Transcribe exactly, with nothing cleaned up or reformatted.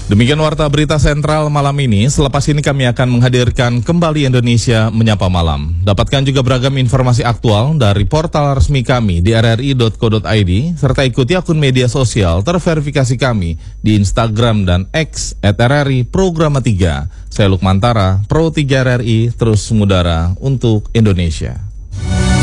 Demikian Warta Berita Sentral malam ini. Selepas ini kami akan menghadirkan kembali Indonesia Menyapa Malam. Dapatkan juga beragam informasi aktual dari portal resmi kami di r r i dot co dot i d, serta ikuti akun media sosial terverifikasi kami di Instagram dan X at r r i Programa tiga. Saya Lukman Tara, Pro tiga R R I, terus mengudara untuk Indonesia.